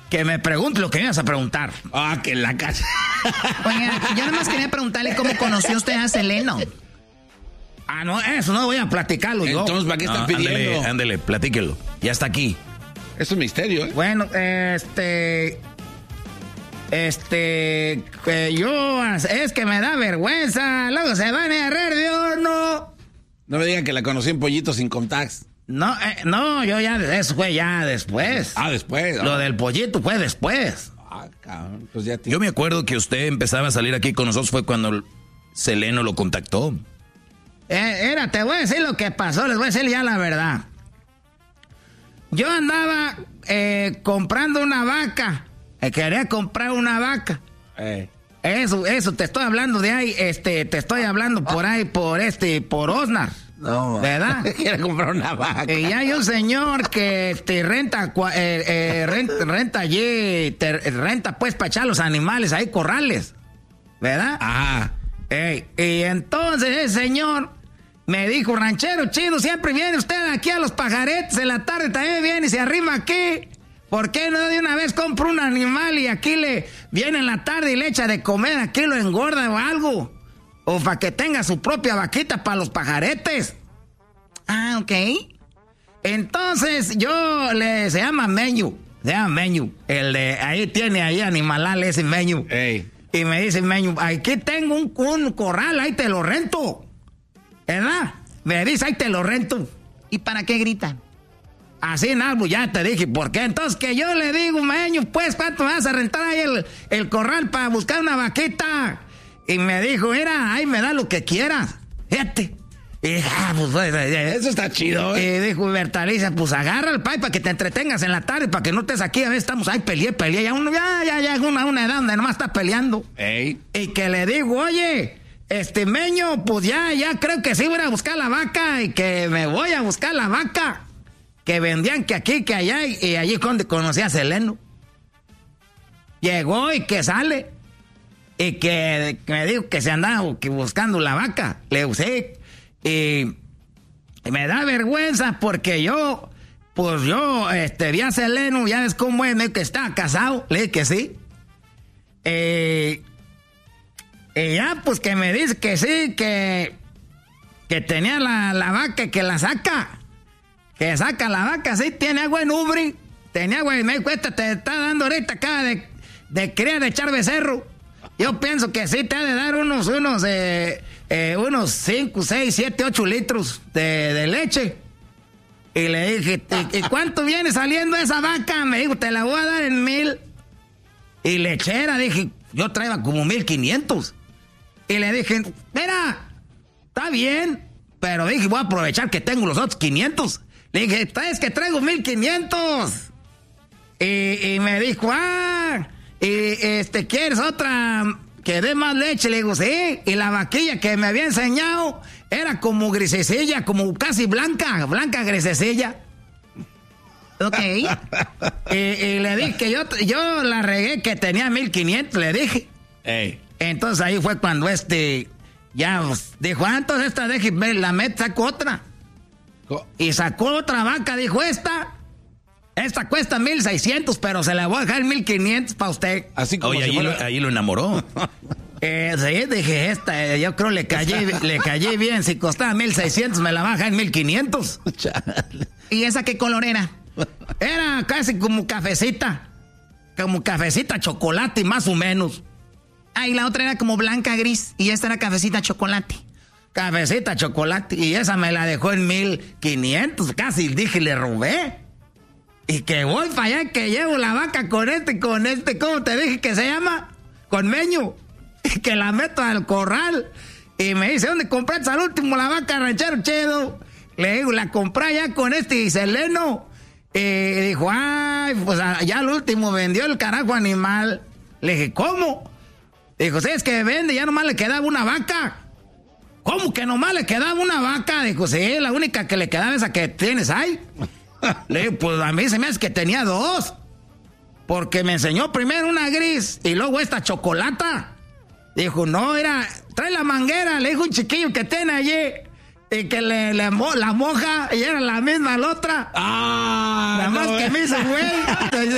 Que me pregunte lo que me ibas a preguntar. Ah, que en la casa. Oiga, yo nada más quería preguntarle cómo conoció usted a Seleno. Ah, no, eso no voy a platicarlo yo. Entonces, ¿para qué están pidiendo? Ándele, platíquelo. Ya está aquí. Es un misterio, ¿eh? Bueno, yo, es que me da vergüenza. Luego se van a errar de uno. No me digan que la conocí en Pollito sin contacts. No, yo ya, eso fue ya después. Ah, después. Lo del pollito fue después. Ah, cabrón. Pues ya Yo me acuerdo que usted empezaba a salir aquí con nosotros fue cuando Seleno lo contactó. Te voy a decir lo que pasó, les voy a decir ya la verdad. Yo andaba comprando una vaca. Quería comprar una vaca. Eso, te estoy hablando de ahí, te estoy hablando por ahí, por Osnar. No, ¿verdad? Quiere comprar una vaca. Y hay un señor que renta allí, renta pues para echar los animales ahí, corrales, ¿verdad? Ajá. Y entonces ese señor me dijo, ranchero chido, siempre viene usted aquí a los pajaretes, en la tarde también viene y se arrima aquí. ¿Por qué no de una vez compra un animal y aquí le viene en la tarde y le echa de comer, aquí lo engorda o algo? O para que tenga su propia vaquita para los pajaretes. Ah, ok. Entonces se llama Meñu. El de ahí tiene ahí animalal ese Meñu. Ey. Y me dice Meñu, aquí tengo un corral, ahí te lo rento. ¿Verdad? Me dice, ahí te lo rento. ¿Y para qué gritan? Así nada, ya te dije, ¿por qué? Entonces que yo le digo, Meñu, pues, ¿cuánto me vas a rentar ahí el corral para buscar una vaquita? Y me dijo, mira, ahí me da lo que quieras. Fíjate. Y dije, pues, eso está chido, Y dijo Bertalicia, pues agarra el pay para que te entretengas en la tarde, para que no estés aquí, a veces estamos ahí, peleé. Ya una edad donde nomás está peleando. Ey. Y que le digo, oye, Meño, pues ya creo que sí voy a buscar la vaca y que me voy a buscar la vaca. Que vendían que aquí, que allá, y allí donde conocí a Seleno. Llegó y que sale. Y que me dijo que se andaba buscando la vaca. Le usé. Y me da vergüenza porque yo vi a Seleno, ya ves cómo es, me dijo que estaba casado. Le dije que sí. Y ya, pues que me dice que sí, que tenía la vaca, que la saca. Que saca la vaca, sí, tiene agua en ubre. Tenía agua, y me dijo, te está dando ahorita acá de cría de echar becerro. Yo pienso que sí te ha de dar unos 5, 6, 7, 8 litros de leche. Y le dije, ¿y cuánto viene saliendo esa vaca? Me dijo, te la voy a dar en 1,000. Y lechera, dije, yo traía como 1,500. Y le dije, mira, está bien, pero dije, voy a aprovechar que tengo los otros 500. Le dije, es que traigo 1,500. Y me dijo, ¿quieres otra que dé más leche? Le digo, sí. Y la vaquilla que me había enseñado era como grisecilla, como casi blanca grisecilla. Ok. Y le dije que yo la regué que tenía 1,500, le dije. Ey. Entonces ahí fue cuando ya dijo, entonces esta déjeme, la sacó otra. Y sacó otra vaca, dijo, esta cuesta 1,600, pero se la voy a dejar 1,500 para usted. Así como ahí lo enamoró. Sí, dije, yo creo le callé bien. Si costaba 1,600, me la baja en 1,500. ¿Y esa qué color era? Era casi como cafecita chocolate, más o menos. Ah, y la otra era como blanca gris, y esta era cafecita chocolate. Cafecita chocolate, y esa me la dejó en 1,500, casi dije, le robé. Y que voy para allá, que llevo la vaca con ¿cómo te dije que se llama? Con Meño. Y que la meto al corral. Y me dice, ¿dónde compraste al último la vaca, ranchero chido? Le digo, la compré allá con y Seleno. Y dijo, pues ya al último vendió el carajo animal. Le dije, ¿cómo? Dijo, sí, es que vende, ya nomás le quedaba una vaca. ¿Cómo que nomás le quedaba una vaca? Dijo, sí, la única que le quedaba esa que tienes ahí. Le digo, pues a mí se me hace que tenía 2. Porque me enseñó primero una gris y luego esta chocolata. Dijo, no, trae la manguera, le dijo un chiquillo que tiene allí. Y que la moja y era la misma la otra. Nada más que me hizo güey.